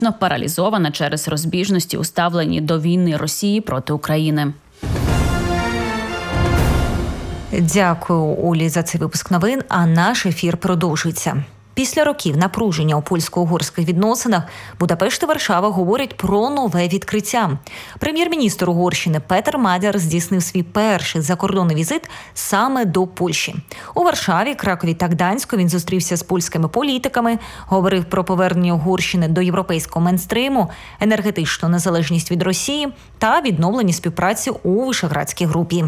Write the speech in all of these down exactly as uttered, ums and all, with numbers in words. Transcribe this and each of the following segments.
паралізована через розбіжності у ставленні до війни Росії проти України. Дякую, Олі, за цей випуск новин, а наш ефір продовжується. Після років напруження у польсько-угорських відносинах Будапешт і Варшава говорять про нове відкриття. Прем'єр-міністр Угорщини Петер Мадяр здійснив свій перший закордонний візит саме до Польщі. У Варшаві, Кракові та Гданську він зустрівся з польськими політиками, говорив про повернення Угорщини до європейського мейнстриму, енергетичну незалежність від Росії та відновлення співпраці у Вишеградській групі.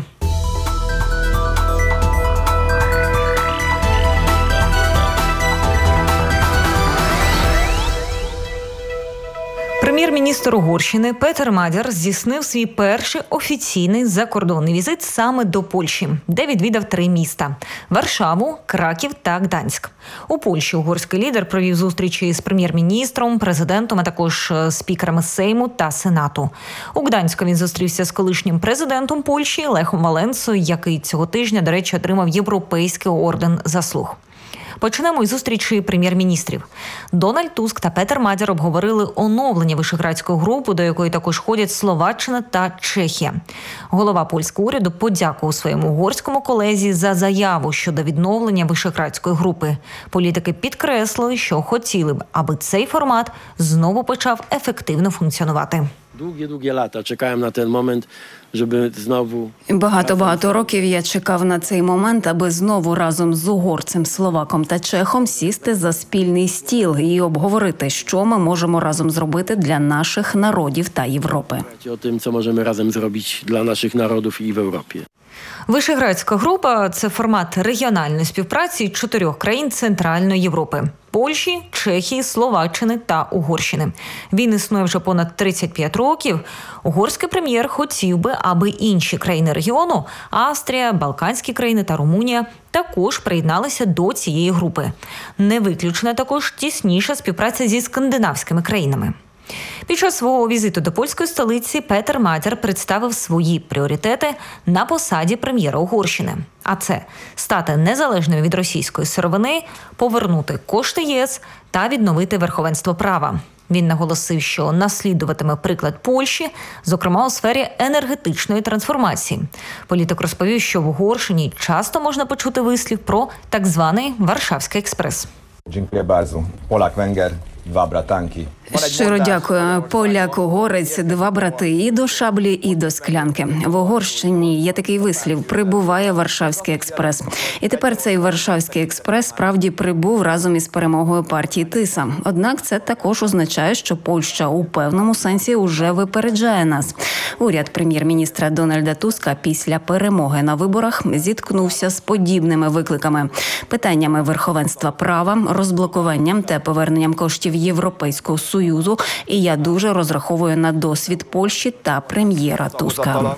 Прем'єр-міністр Угорщини Петер Мадяр здійснив свій перший офіційний закордонний візит саме до Польщі, де відвідав три міста – Варшаву, Краків та Гданськ. У Польщі угорський лідер провів зустрічі з прем'єр-міністром, президентом, а також спікерами Сейму та Сенату. У Гданську він зустрівся з колишнім президентом Польщі Лехом Валенсою, який цього тижня, до речі, отримав Європейський орден заслуг. Почнемо із зустрічі прем'єр-міністрів. Дональд Туск та Петер Мадяр обговорили оновлення Вишеградської групи, до якої також ходять Словаччина та Чехія. Голова польського уряду подякував своєму угорському колезі за заяву щодо відновлення Вишеградської групи. Політики підкреслили, що хотіли б, аби цей формат знову почав ефективно функціонувати. Довгі-довгі лата чекаємо на той момент, щоб знову... Багато-багато років я чекав на цей момент, аби знову разом з угорцем, словаком та чехом сісти за спільний стіл і обговорити, що ми можемо разом зробити для наших народів та Європи. О тим, що можемо разом зробити для наших народів і в Європі. Вишеградська група – це формат регіональної співпраці чотирьох країн Центральної Європи – Польщі, Чехії, Словаччини та Угорщини. Він існує вже понад тридцять п'ять років. Угорський прем'єр хотів би, аби інші країни регіону – Австрія, Балканські країни та Румунія – також приєдналися до цієї групи. Не виключена також тісніша співпраця зі скандинавськими країнами. Під час свого візиту до польської столиці Петер Мадяр представив свої пріоритети на посаді прем'єра Угорщини. А це – стати незалежними від російської сировини, повернути кошти ЄС та відновити верховенство права. Він наголосив, що наслідуватиме приклад Польщі, зокрема у сфері енергетичної трансформації. Політик розповів, що в Угорщині часто можна почути вислів про так званий Варшавський експрес. Dziękuję bardzo. Polak, Węgier, dwa bratanki. Щиро дякую. Поляк-угорець, два брати і до шаблі, і до склянки. В Угорщині є такий вислів – прибуває Варшавський експрес. І тепер цей Варшавський експрес справді прибув разом із перемогою партії Тиса. Однак це також означає, що Польща у певному сенсі уже випереджає нас. Уряд прем'єр-міністра Дональда Туска після перемоги на виборах зіткнувся з подібними викликами. Питаннями верховенства права, розблокуванням та поверненням коштів Європейського Союзу, і я дуже розраховую на досвід Польщі та прем'єра Туска.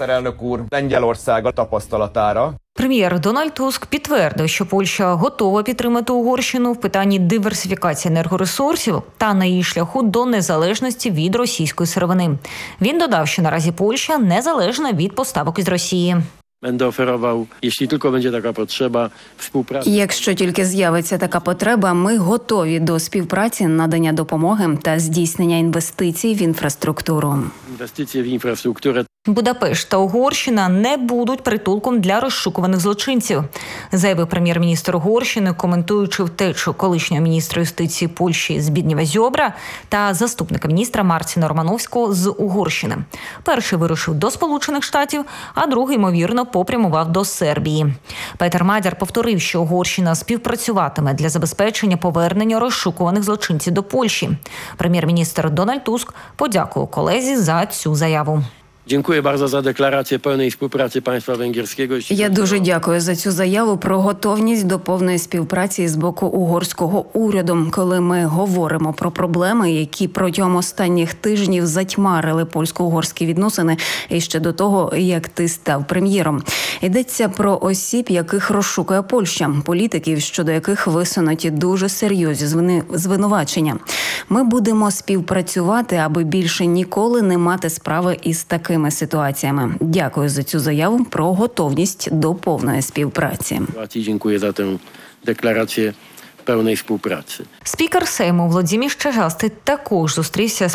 Прем'єр Дональд Туск підтвердив, що Польща готова підтримати Угорщину в питанні диверсифікації енергоресурсів та на її шляху до незалежності від російської сировини. Він додав, що наразі Польща незалежна від поставок із Росії. Będę oferował, jeśli tylko będzie taka potrzeba, współpracy. Якщо тільки з'явиться така потреба, ми готові до співпраці, надання допомоги та здійснення інвестицій в інфраструктуру. Інвестиції в інфраструктуру. Будапешт та Угорщина не будуть притулком для розшукуваних злочинців, заявив прем'єр-міністр Угорщини, коментуючи втечу колишнього міністра юстиції Польщі Збігнєва Зьобра та заступника міністра Марціна Романовського з Угорщини. Перший вирушив до Сполучених Штатів, а другий, ймовірно, попрямував до Сербії. Петер Мадяр повторив, що Угорщина співпрацюватиме для забезпечення повернення розшукуваних злочинців до Польщі. Прем'єр-міністр Дональд Туск подякував колезі за цю заяву. Дякую дуже за декларацію повної співпраці państwa венгерського. Я дуже дякую за цю заяву про готовність до повної співпраці з боку угорського уряду, коли ми говоримо про проблеми, які протягом останніх тижнів затьмарили польсько-угорські відносини і ще до того, як ти став прем'єром. Йдеться про осіб, яких розшукує Польща, політиків, щодо яких висунуті дуже серйозні звинувачення. Ми будемо співпрацювати, аби більше ніколи не мати справи із таким ситуаціями. Дякую за цю заяву про готовність до повної співпраці. Дякую за цю декларацію pełnej współpracy. Спікер Сейму Владимир Чажастий також зустрівся з